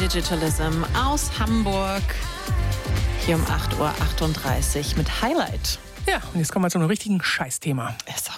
Digitalism aus Hamburg. Hier um 8.38 Uhr mit Highlight. Ja, und jetzt kommen wir zu einem richtigen Scheißthema. Sag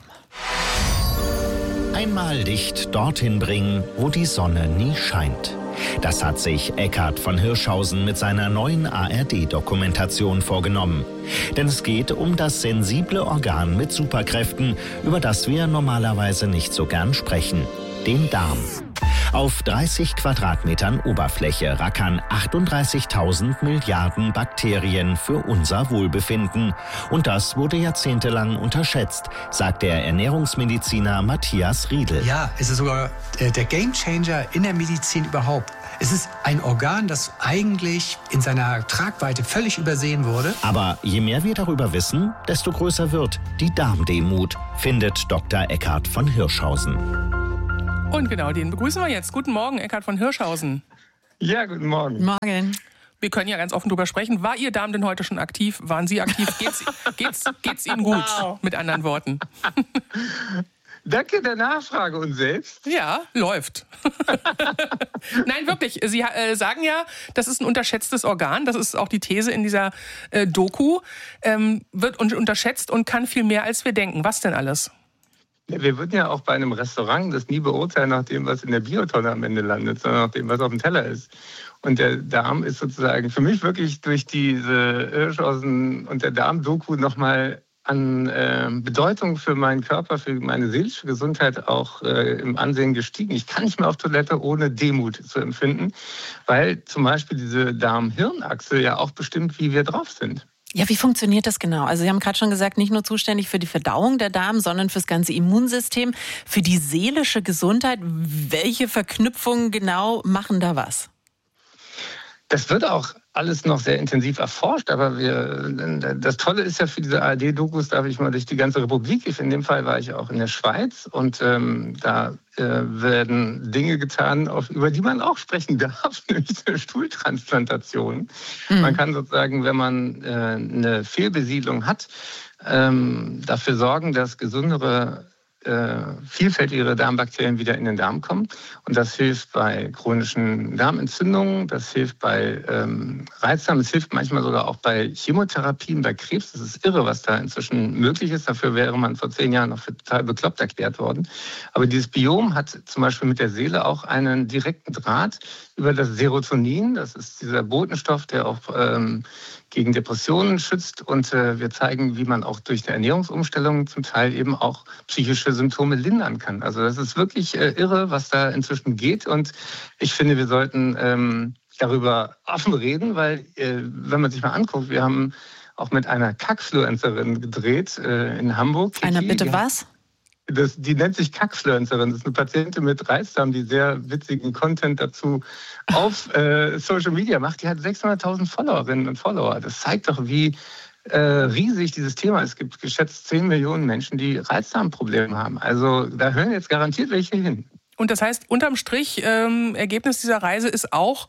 mal. Einmal Licht dorthin bringen, wo die Sonne nie scheint. Das hat sich Eckhard von Hirschhausen mit seiner neuen ARD-Dokumentation vorgenommen. Denn es geht um das sensible Organ mit Superkräften, über das wir normalerweise nicht so gern sprechen: den Darm. Auf 30 Quadratmetern Oberfläche rackern 38.000 Milliarden Bakterien für unser Wohlbefinden. Und das wurde jahrzehntelang unterschätzt, sagt der Ernährungsmediziner Matthias Riedel. Ja, es ist sogar der Gamechanger in der Medizin überhaupt. Es ist ein Organ, das eigentlich in seiner Tragweite völlig übersehen wurde. Aber je mehr wir darüber wissen, desto größer wird die Darmdemut, findet Dr. Eckhard von Hirschhausen. Und genau, den begrüßen wir jetzt. Guten Morgen, Eckhard von Hirschhausen. Ja, guten Morgen. Morgen. Wir können ja ganz offen drüber sprechen. War Ihr Darm denn heute schon aktiv? Waren Sie aktiv? Geht's Ihnen gut? Wow. Mit anderen Worten. Danke der Nachfrage. Und selbst? Ja, läuft. Nein, wirklich. Sie sagen ja, das ist ein unterschätztes Organ. Das ist auch die These in dieser Doku. Wird unterschätzt und kann viel mehr, als wir denken. Was denn alles? Ja, wir würden ja auch bei einem Restaurant das nie beurteilen nach dem, was in der Biotonne am Ende landet, sondern nach dem, was auf dem Teller ist. Und der Darm ist sozusagen für mich wirklich durch diese Hirschhausen- und der Darm-Doku nochmal an Bedeutung für meinen Körper, für meine seelische Gesundheit auch im Ansehen gestiegen. Ich kann nicht mehr auf Toilette, ohne Demut zu empfinden, weil zum Beispiel diese Darm-Hirn-Achse ja auch bestimmt, wie wir drauf sind. Ja, wie funktioniert das genau? Also Sie haben gerade schon gesagt, nicht nur zuständig für die Verdauung der Darm, sondern fürs ganze Immunsystem, für die seelische Gesundheit. Welche Verknüpfungen genau machen da was? Das wird auch alles noch sehr intensiv erforscht, aber das Tolle ist ja für diese ARD-Dokus, darf ich mal durch die ganze Republik. In dem Fall war ich auch in der Schweiz und da werden Dinge getan, über die man auch sprechen darf, nämlich eine Stuhltransplantation. Man kann sozusagen, wenn man eine Fehlbesiedlung hat, dafür sorgen, dass gesündere vielfältigere Darmbakterien wieder in den Darm kommen. Und das hilft bei chronischen Darmentzündungen, das hilft bei Reizdarm, das hilft manchmal sogar auch bei Chemotherapien, bei Krebs. Das ist irre, was da inzwischen möglich ist. Dafür wäre man vor 10 Jahren noch für total bekloppt erklärt worden. Aber dieses Biom hat zum Beispiel mit der Seele auch einen direkten Draht über das Serotonin. Das ist dieser Botenstoff, der auch gegen Depressionen schützt. Und wir zeigen, wie man auch durch eine Ernährungsumstellung zum Teil eben auch psychische Symptome lindern kann. Also das ist wirklich irre, was da inzwischen geht. Und ich finde, wir sollten darüber offen reden, weil wenn man sich mal anguckt, wir haben auch mit einer Kackfluencerin gedreht in Hamburg. Kiki, Einer bitte was? Die nennt sich Kackfluencerin. Das ist eine Patientin mit Reizdarm, die sehr witzigen Content dazu auf Social Media macht. Die hat 600.000 Followerinnen und Follower. Das zeigt doch, wie riesig dieses Thema ist. Es gibt geschätzt 10 Millionen Menschen, die Reizdarmprobleme haben. Also da hören jetzt garantiert welche hin. Und das heißt, unterm Strich, Ergebnis dieser Reise ist auch,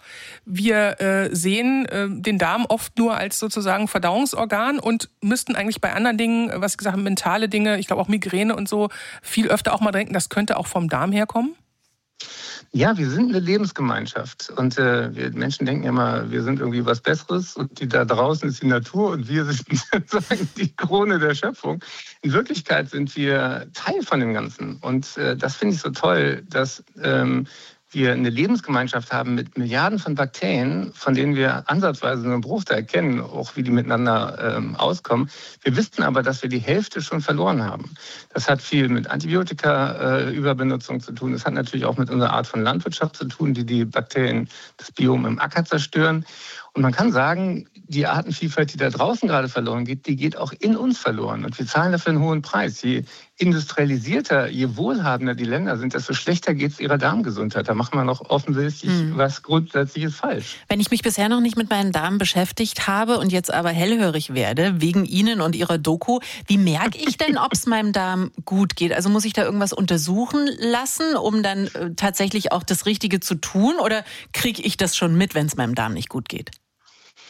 wir sehen den Darm oft nur als sozusagen Verdauungsorgan und müssten eigentlich bei anderen Dingen, was ich gesagt habe, mentale Dinge, ich glaube auch Migräne und so, viel öfter auch mal denken, das könnte auch vom Darm herkommen? Ja, wir sind eine Lebensgemeinschaft und wir Menschen denken immer, wir sind irgendwie was Besseres und die da draußen ist die Natur und wir sind sozusagen die Krone der Schöpfung. In Wirklichkeit sind wir Teil von dem Ganzen und das finde ich so toll, dass wir eine Lebensgemeinschaft haben mit Milliarden von Bakterien, von denen wir ansatzweise nur einen Bruchteil kennen, auch wie die miteinander auskommen. Wir wissen aber, dass wir die Hälfte schon verloren haben. Das hat viel mit Antibiotika-Überbenutzung zu tun. Das hat natürlich auch mit unserer Art von Landwirtschaft zu tun, die Bakterien, das Biom im Acker zerstören. Und man kann sagen, die Artenvielfalt, die da draußen gerade verloren geht, die geht auch in uns verloren. Und wir zahlen dafür einen hohen Preis. Je industrialisierter, je wohlhabender die Länder sind, desto schlechter geht es ihrer Darmgesundheit. Da machen wir noch offensichtlich was Grundsätzliches falsch. Wenn ich mich bisher noch nicht mit meinem Darm beschäftigt habe und jetzt aber hellhörig werde, wegen Ihnen und Ihrer Doku, wie merke ich denn, ob es meinem Darm gut geht? Also muss ich da irgendwas untersuchen lassen, um dann tatsächlich auch das Richtige zu tun? Oder kriege ich das schon mit, wenn es meinem Darm nicht gut geht?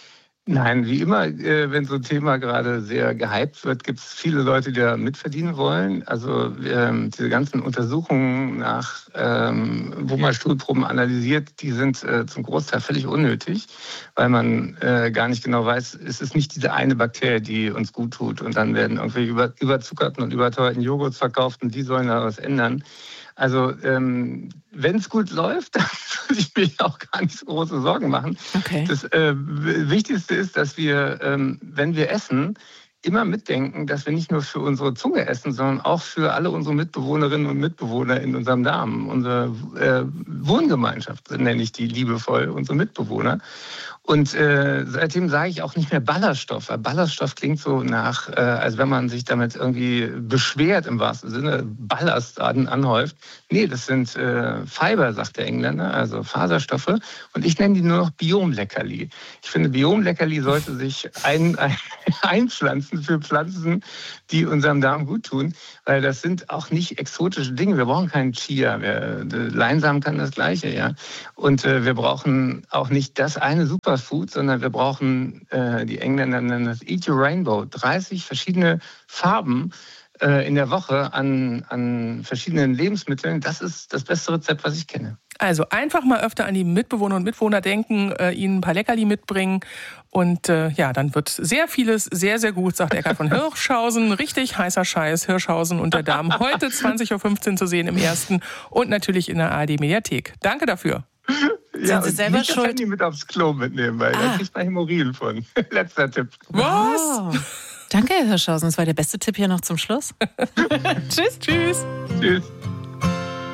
Nein, wie immer, wenn so ein Thema gerade sehr gehypt wird, gibt es viele Leute, die da mitverdienen wollen. Also diese ganzen Untersuchungen nach, wo man Stuhlproben analysiert, die sind zum Großteil völlig unnötig, weil man gar nicht genau weiß, es ist nicht diese eine Bakterie, die uns gut tut. Und dann werden irgendwie überzuckerten und überteuerten Joghurts verkauft und die sollen da was ändern. Also wenn es gut läuft, dann würde ich mir auch gar nicht so große Sorgen machen. Okay. Das Wichtigste ist, dass wir, wenn wir essen, immer mitdenken, dass wir nicht nur für unsere Zunge essen, sondern auch für alle unsere Mitbewohnerinnen und Mitbewohner in unserem Darm. Unsere Wohngemeinschaft nenne ich die liebevoll, unsere Mitbewohner. Und seitdem sage ich auch nicht mehr Ballaststoff, weil Ballaststoff klingt so nach, als wenn man sich damit irgendwie beschwert im wahrsten Sinne, Ballast anhäuft. Nee, das sind Fiber, sagt der Engländer, also Faserstoffe. Und ich nenne die nur noch Biomleckerli. Ich finde, Biomleckerli sollte sich einpflanzen für Pflanzen, die unserem Darm gut tun, weil das sind auch nicht exotische Dinge. Wir brauchen keinen Chia. Leinsamen kann das Gleiche, ja. Und wir brauchen auch nicht das eine Superfood, sondern wir brauchen, die Engländer nennen das Eat Your Rainbow, 30 verschiedene Farben in der Woche an verschiedenen Lebensmitteln. Das ist das beste Rezept, was ich kenne. Also einfach mal öfter an die Mitbewohner und Mitbewohner denken, ihnen ein paar Leckerli mitbringen und dann wird sehr vieles sehr, sehr gut, sagt Eckart von Hirschhausen. Richtig heißer Scheiß, Hirschhausen und der Darm. Heute 20.15 Uhr zu sehen im Ersten und natürlich in der ARD-Mediathek. Danke dafür. Ja, sind Sie selber nicht schuld? das Handy mit aufs Klo mitnehmen, weil da kriegt man Hämorrhoiden von. Letzter Tipp. Was? Oh. Danke, Herr Hirschhausen. Das war der beste Tipp hier noch zum Schluss. Tschüss. Tschüss.